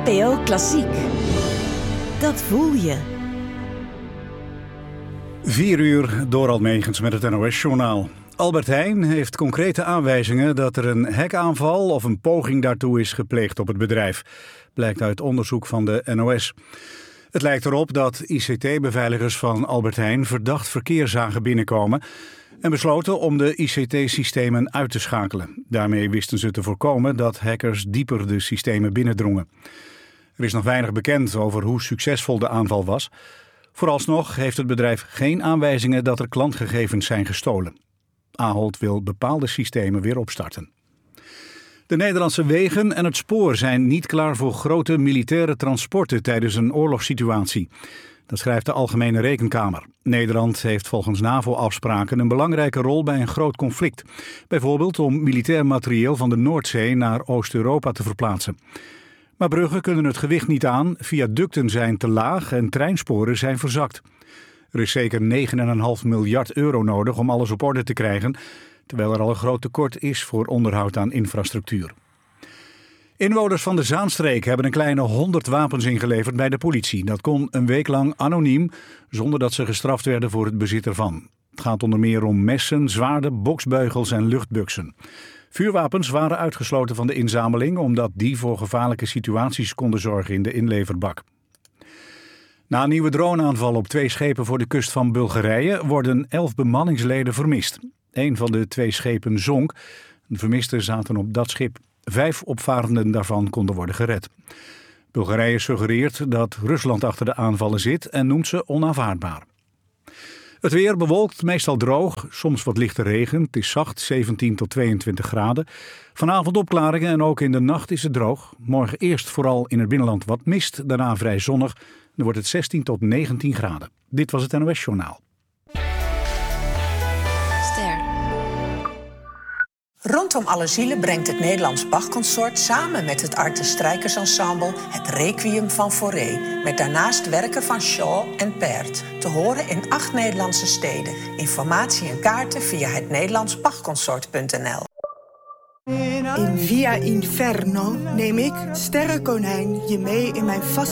NPO Klassiek. Dat voel je. 4 uur, Dorald Megens met het NOS-journaal. Albert Heijn heeft concrete aanwijzingen dat er een hackaanval of een poging daartoe is gepleegd op het bedrijf. Blijkt uit onderzoek van de NOS. Het lijkt erop dat ICT-beveiligers van Albert Heijn verdacht verkeer zagen binnenkomen en besloten om de ICT-systemen uit te schakelen. Daarmee wisten ze te voorkomen dat hackers dieper de systemen binnendrongen. Er is nog weinig bekend over hoe succesvol de aanval was. Vooralsnog heeft het bedrijf geen aanwijzingen dat er klantgegevens zijn gestolen. Ahold wil bepaalde systemen weer opstarten. De Nederlandse wegen en het spoor zijn niet klaar voor grote militaire transporten tijdens een oorlogssituatie. Dat schrijft de Algemene Rekenkamer. Nederland heeft volgens NAVO-afspraken een belangrijke rol bij een groot conflict. Bijvoorbeeld om militair materieel van de Noordzee naar Oost-Europa te verplaatsen. Maar bruggen kunnen het gewicht niet aan, viaducten zijn te laag en treinsporen zijn verzakt. Er is zeker 9,5 miljard euro nodig om alles op orde te krijgen, terwijl er al een groot tekort is voor onderhoud aan infrastructuur. Inwoners van de Zaanstreek hebben een kleine 100 wapens ingeleverd bij de politie. Dat kon een week lang anoniem, zonder dat ze gestraft werden voor het bezit ervan. Het gaat onder meer om messen, zwaarden, boksbeugels en luchtbuksen. Vuurwapens waren uitgesloten van de inzameling, omdat die voor gevaarlijke situaties konden zorgen in de inleverbak. Na een nieuwe droneaanval op 2 schepen voor de kust van Bulgarije worden 11 bemanningsleden vermist. 1 van de 2 schepen zonk. De vermisten zaten op dat schip. 5 opvarenden daarvan konden worden gered. Bulgarije suggereert dat Rusland achter de aanvallen zit en noemt ze onaanvaardbaar. Het weer bewolkt, meestal droog, soms wat lichte regen. Het is zacht, 17 tot 22 graden. Vanavond opklaringen en ook in de nacht is het droog. Morgen eerst vooral in het binnenland wat mist, daarna vrij zonnig. Dan wordt het 16 tot 19 graden. Dit was het NOS-journaal. Rondom alle zielen brengt het Nederlands Bach-consort samen met het Arte Strijkersensemble het Requiem van Fauré, met daarnaast werken van Shaw en Pärt, te horen in 8 Nederlandse steden. Informatie en kaarten via het Nederlandsbachconsort.nl. In Via Inferno neem ik, Sterrenkonijn, je mee in mijn